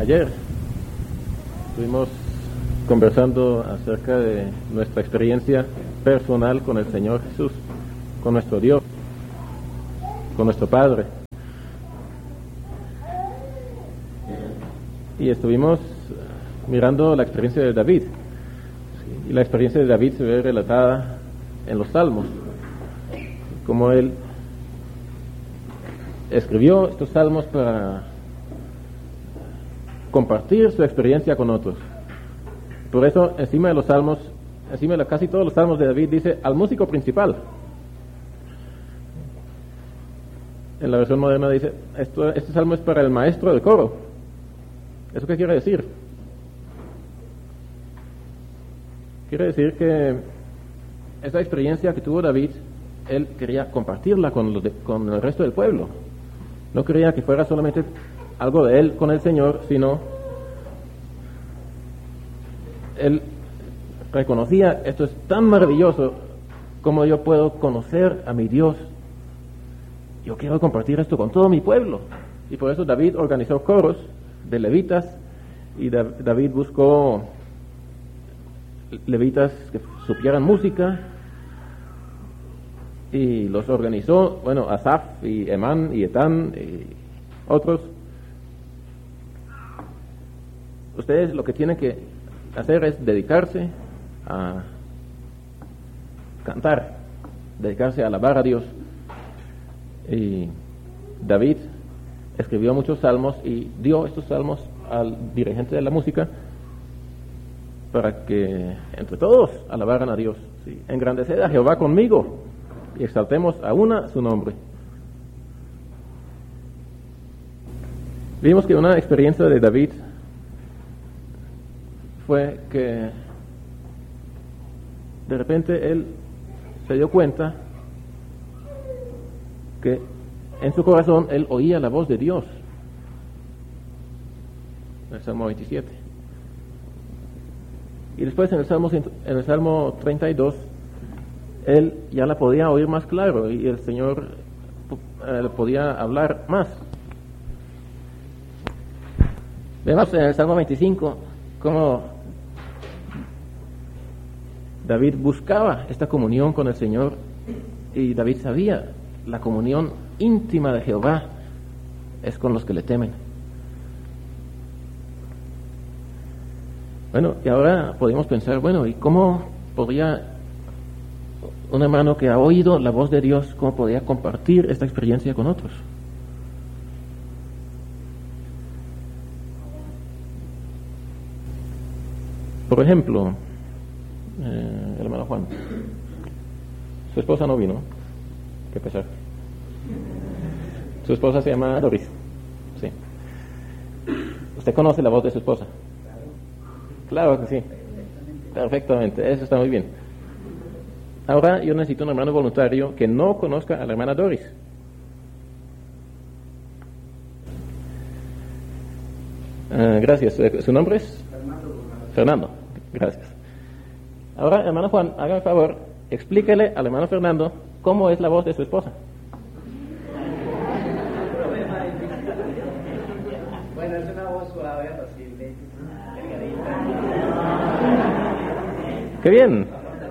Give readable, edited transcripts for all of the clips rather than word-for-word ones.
Ayer estuvimos conversando acerca de nuestra experiencia personal con el Señor Jesús, con nuestro Dios, con nuestro Padre. Y estuvimos mirando la experiencia de David. Y la experiencia de David se ve relatada en los Salmos, como él escribió estos salmos para compartir su experiencia con otros. Por eso, encima de los salmos, encima de casi todos los salmos de David, dice al músico principal. En la versión moderna dice, este salmo es para el maestro del coro. ¿Eso qué quiere decir? Quiere decir que esa experiencia que tuvo David, él quería compartirla con el resto del pueblo. No quería que fuera solamente algo de él con el Señor, sino él reconocía, esto es tan maravilloso, como yo puedo conocer a mi Dios. Yo quiero compartir esto con todo mi pueblo. Y por eso David organizó coros de levitas, y David buscó levitas que supieran música, y los organizó, bueno, Asaf y Emán y Etán y otros. Ustedes lo que tienen que hacer es dedicarse a cantar, dedicarse a alabar a Dios. Y David escribió muchos salmos y dio estos salmos al dirigente de la música para que entre todos alabaran a Dios. ¿Sí? Engrandeced a Jehová conmigo y exaltemos a una su nombre. Vimos que una experiencia de David fue que de repente él se dio cuenta que en su corazón él oía la voz de Dios. En el Salmo 27. Y después en el Salmo 32 él ya la podía oír más claro y el Señor le podía hablar más. Vemos en el Salmo 25 cómo David buscaba esta comunión con el Señor, y David sabía, la comunión íntima de Jehová es con los que le temen. Bueno, y ahora podemos pensar, bueno, ¿y cómo podría un hermano que ha oído la voz de Dios, cómo podría compartir esta experiencia con otros? Por ejemplo, el hermano Juan, su esposa no vino, qué pesar. Su esposa se llama Doris. Sí. ¿Usted conoce la voz de su esposa? Claro que sí. Perfectamente, eso está muy bien. Ahora yo necesito un hermano voluntario que no conozca a la hermana Doris. Gracias. ¿Su nombre es? Fernando. Gracias. Ahora, hermano Juan, hágame el favor, explíquele al hermano Fernando cómo es la voz de su esposa. Bueno, es una voz suave, apacible, delgadita. ¡Qué bien!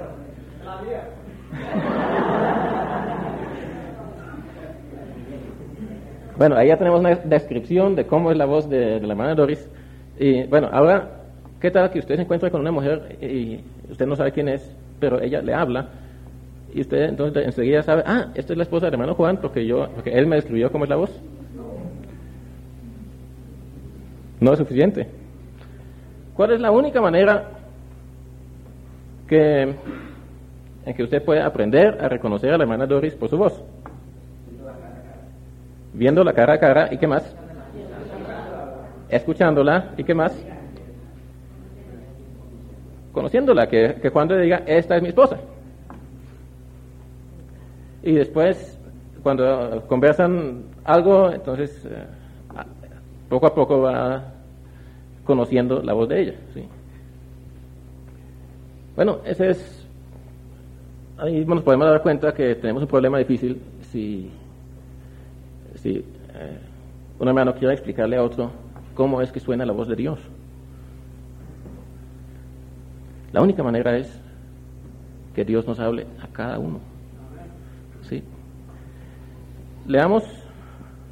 Bueno, ahí ya tenemos una descripción de cómo es la voz de la hermana Doris. Y bueno, ahora, ¿qué tal que usted se encuentra con una mujer y usted no sabe quién es, pero ella le habla, y usted entonces enseguida sabe, esta es la esposa del hermano Juan, porque él me describió cómo es la voz? No es suficiente. ¿Cuál es la única manera en que usted puede aprender a reconocer a la hermana Doris por su voz? Viéndola cara a cara, ¿y qué más? Escuchándola, ¿y qué más? Conociéndola, que cuando le diga, esta es mi esposa. Y después, cuando conversan algo, entonces poco a poco va conociendo la voz de ella. ¿Sí? Bueno, ahí nos podemos dar cuenta que tenemos un problema difícil si un hermano quiere explicarle a otro cómo es que suena la voz de Dios. La única manera es que Dios nos hable a cada uno. ¿Sí? Leamos